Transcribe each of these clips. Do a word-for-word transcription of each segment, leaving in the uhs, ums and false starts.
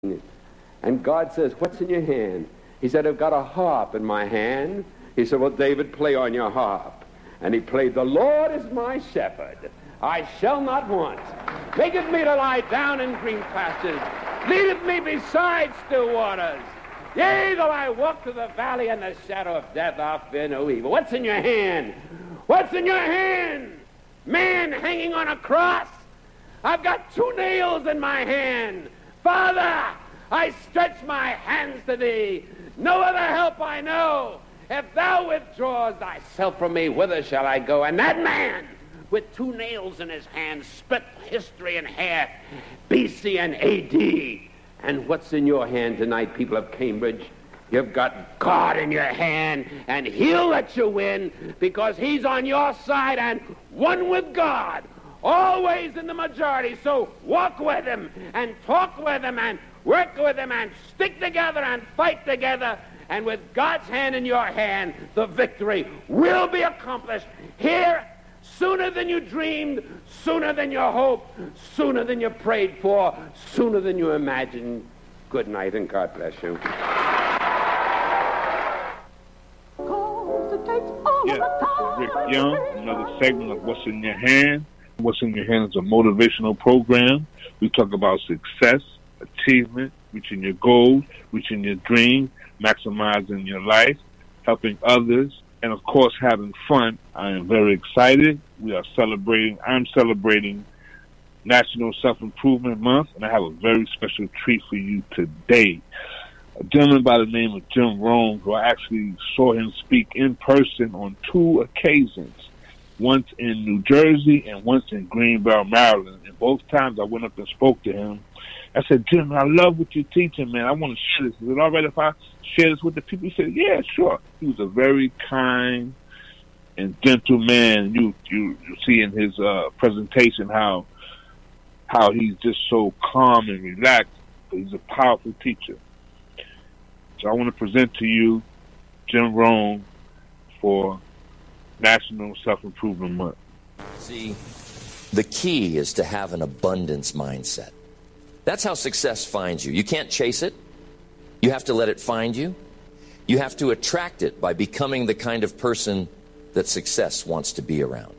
And God says, what's in your hand? He said, I've got a harp in my hand. He said, well, David, play on your harp. And he played, the Lord is my shepherd. I shall not want. Maketh me to lie down in green pastures. Leadeth me beside still waters. Yea, though I walk through the valley and the shadow of death, I'll fear no evil. What's in your hand? What's in your hand? Man hanging on a cross. I've got two nails in my hand. Father, I stretch my hands to thee. No other help I know. If thou withdraws thyself from me, whither shall I go? And that man, with two nails in his hand, split history in half, B C and A D. And what's in your hand tonight, people of Cambridge? You've got God in your hand, and he'll let you win because he's on your side and one with God, always in the majority. So walk with him and talk with him and work with him and stick together and fight together. And with God's hand in your hand, the victory will be accomplished here sooner than you dreamed, sooner than you hoped, sooner than you prayed for, sooner than you imagined. Good night and God bless you. Yeah, this is Rick Young, another segment of What's in Your Hand. What's in Your Hand is a motivational program. We talk about success, achievement, reaching your goals, reaching your dreams, maximizing your life, helping others, and of course having fun. I am very excited. We are celebrating, I'm celebrating National Self-Improvement Month, and I have a very special treat for you today. A gentleman by the name of Jim Rohn, who I actually saw him speak in person on two occasions, once in New Jersey and once in Greenbelt, Maryland. And both times I went up and spoke to him. I said, Jim, I love what you're teaching, man. I want to share this. Is it all right if I share this with the people? He said, yeah, sure. He was a very kind and gentle man. You you, you see in his uh, presentation how how he's just so calm and relaxed, but he's a powerful teacher. So I want to present to you Jim Rohn for National Self-Improvement Month. See, the key is to have an abundance mindset. That's how success finds you. You can't chase it. You have to let it find you. You have to attract it by becoming the kind of person that success wants to be around.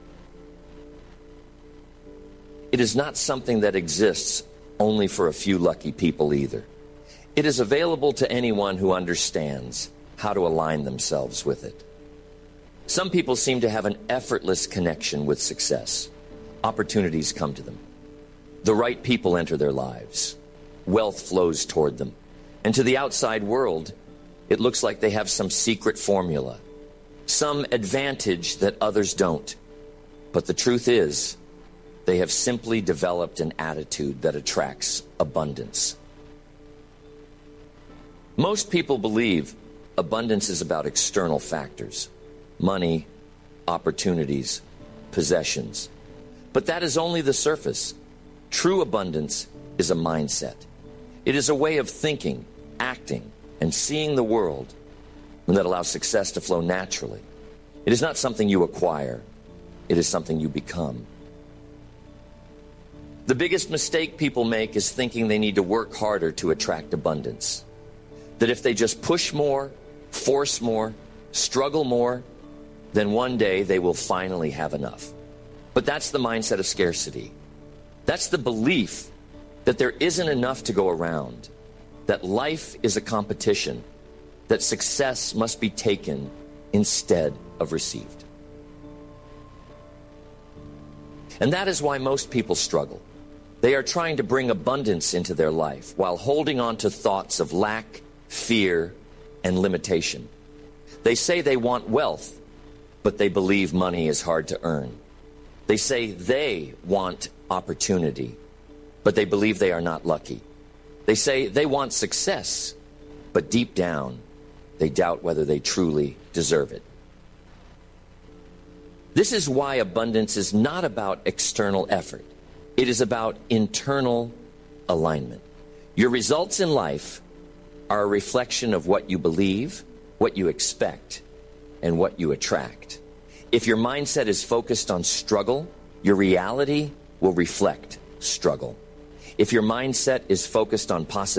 It is not something that exists only for a few lucky people either. It is available to anyone who understands how to align themselves with it. Some people seem to have an effortless connection with success. Opportunities come to them. The right people enter their lives. Wealth flows toward them. And to the outside world, it looks like they have some secret formula, some advantage that others don't. But the truth is, they have simply developed an attitude that attracts abundance. Most people believe abundance is about external factors, money, opportunities, possessions. But that is only the surface. True abundance is a mindset. It is a way of thinking, acting, and seeing the world that allows success to flow naturally. It is not something you acquire. It is something you become. The biggest mistake people make is thinking they need to work harder to attract abundance. That if they just push more, force more, struggle more, then one day they will finally have enough. But that's the mindset of scarcity. That's the belief that there isn't enough to go around, that life is a competition, that success must be taken instead of received. And that is why most people struggle. They are trying to bring abundance into their life while holding on to thoughts of lack, fear, and limitation. They say they want wealth, but they believe money is hard to earn. They say they want opportunity, but they believe they are not lucky. They say they want success, but deep down, they doubt whether they truly deserve it. This is why abundance is not about external effort. It is about internal alignment. Your results in life are a reflection of what you believe, what you expect, and what you attract. If your mindset is focused on struggle, your reality will reflect struggle. If your mindset is focused on possibility,